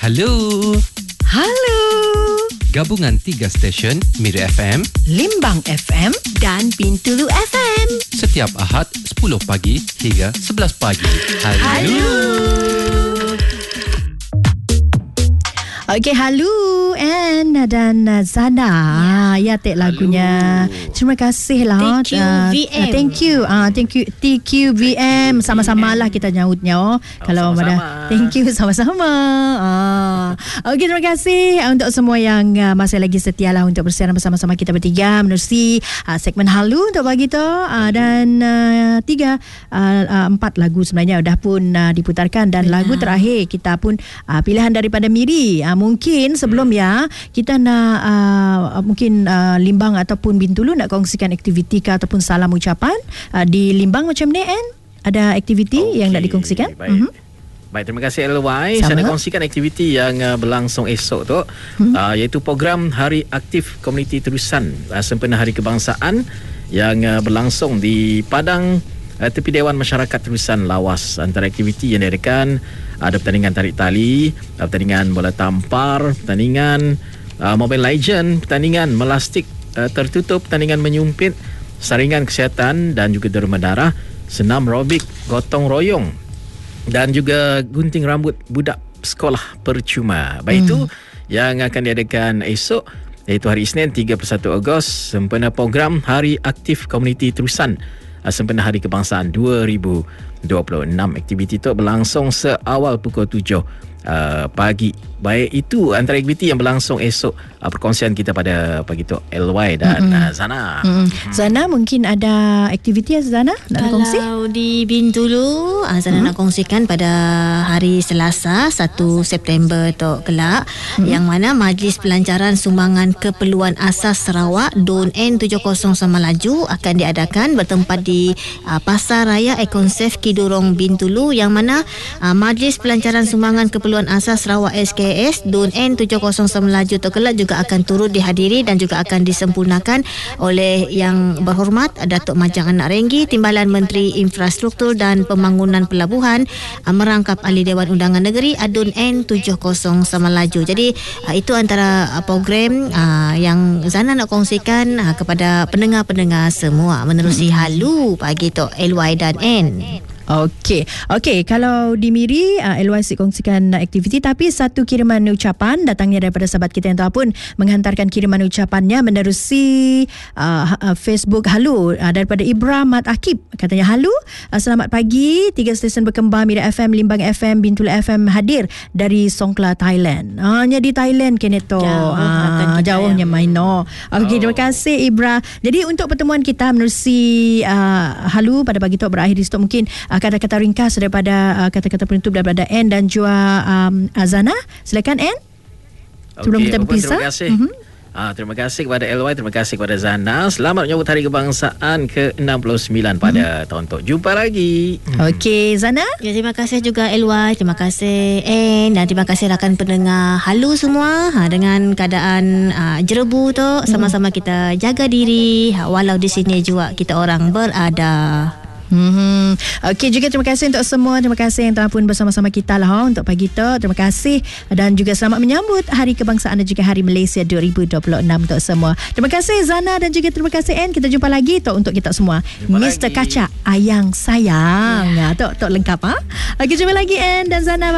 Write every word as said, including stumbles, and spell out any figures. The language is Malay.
Halo. Halo. Gabungan tiga stesen Mira F M, Limbang F M dan Bintulu F M. Setiap Ahad sepuluh pagi hingga sebelas pagi. Halo. Halo. Okey, halo Anne dan Zana. Ya, ya tek lagunya. Terima kasih lah. T Q V M. Uh, thank you. Ah, uh, thank you T Q V M. Sama-sama lah kita nyautnya. Oh. Kalau pada thank you sama-sama. Ah. Okey, terima kasih untuk semua yang uh, masih lagi setia lah untuk bersiaran bersama-sama kita bertiga menerusi uh, segmen halu untuk pagi tu. Uh, dan uh, tiga uh, uh, empat lagu sebenarnya dah pun uh, diputarkan dan Benar. Lagu terakhir kita pun uh, pilihan daripada Miri. Uh, mungkin sebelum ya kita nak uh, mungkin uh, Limbang ataupun Bintulu nak kongsikan aktiviti ke ataupun salam ucapan uh, di Limbang macam ni kan? Ada aktiviti okay, yang nak dikongsikan? Baik. Mm-hmm. Baik, terima kasih L Y. Sama. Saya nak kongsikan aktiviti yang uh, berlangsung esok tu mm-hmm. uh, iaitu program Hari Aktif Komuniti Terusan uh, sempena Hari Kebangsaan yang uh, berlangsung di Padang uh, tepi Dewan Masyarakat Terusan Lawas. Antara aktiviti yang diadakan ada pertandingan tarik tali, pertandingan bola tampar, pertandingan uh, Mobile Legend, pertandingan melastik uh, tertutup, pertandingan menyumpit, saringan kesihatan dan juga derma darah, senam robik, gotong royong dan juga gunting rambut budak sekolah percuma. Baik hmm. itu yang akan diadakan esok iaitu hari Isnin tiga puluh satu Ogos sempena program Hari Aktif Komuniti Terusan sempena Hari Kebangsaan dua ribu dua puluh enam. Aktiviti itu berlangsung seawal pukul tujuh uh, pagi. Baik, itu antara aktiviti yang berlangsung esok uh, perkongsian kita pada pagi tu L Y dan mm-hmm. uh, Zana. Mm-hmm. Zana mungkin ada aktiviti ya Zana nak kongsi? Kalau di Bintulu uh, Zana mm-hmm. nak kongsikan pada hari Selasa satu September tu kelak mm-hmm. yang mana Majlis Pelancaran Sumbangan Keperluan Asas Sarawak D O N N tujuh kosong Samalaju akan diadakan bertempat di uh, Pasar Raya Ekonsef Kidurong Bintulu yang mana uh, Majlis Pelancaran Sumbangan Keperluan Asas Sarawak S K S D O N N tujuh kosong Samalaju tu kelak juga akan turut dihadiri dan juga akan disempurnakan oleh yang berhormat Datuk Majang Anak Renggi, Timbalan Menteri Infrastruktur dan Pembangunan Pelabuhan, uh, merangkap Ahli Dewan Undangan Negeri D O N N tujuh kosong Samalaju. Jadi uh, itu antara uh, program uh, yang Zana nak kongsikan uh, kepada pendengar-pendengar semua menerusi hmm. halu pagi tu L Y dan N. Okey. Okey, kalau di Miri uh, L Y C kongsikan uh, aktiviti tapi satu kiriman ucapan datangnya daripada sahabat kita yang telah pun menghantarkan kiriman ucapannya menerusi uh, uh, Facebook halu uh, daripada Ibra Mat Akib. Katanya halu, uh, selamat pagi, tiga stesen berkembang Mira F M, Limbang F M, Bintulu F M hadir dari Songkla, Thailand. Hanya uh, di Thailand keneto. Jauh, uh, jauhnya main no. Okey, oh. terima kasih Ibra. Jadi untuk pertemuan kita menerusi uh, halu pada pagi tu berakhir di situ mungkin uh, kata-kata ringkas daripada uh, kata-kata penutup daripada N dan juga um, Azana. Silakan N. Sebelum okay, kita berpisah. Terima kasih. Mm-hmm. Ah, terima kasih kepada L Y, terima kasih kepada Zana. Selamat menyambut Hari Kebangsaan ke enam puluh sembilan pada mm-hmm. tahun tu. Jumpa lagi. Okey, Zana. Ya, terima kasih juga L Y, terima kasih N dan terima kasih rakan pendengar halu semua. Ha, dengan keadaan uh, jerebu tu mm-hmm. sama-sama kita jaga diri ha, walau di sini juga kita orang berada. Hmm. Okey, juga terima kasih untuk semua. Terima kasih yang telah pun bersama-sama kita lah ha, untuk pagi tu. Terima kasih dan juga selamat menyambut Hari Kebangsaan dan juga Hari Malaysia dua ribu dua puluh enam untuk semua. Terima kasih Zana dan juga terima kasih Ann. Kita jumpa lagi tu untuk kita semua. Jumpa Mister lagi. Kaca Ayang Sayang. Ya, tu tu lengkap ha. Okey, jumpa lagi Ann dan Zana.